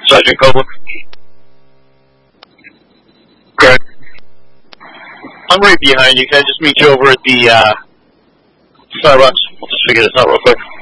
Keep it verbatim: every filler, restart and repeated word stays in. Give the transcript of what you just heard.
Sergeant Copeland. Good. I'm right behind you. Can I just meet you over at the uh, Starbucks? Just figure this out real quick.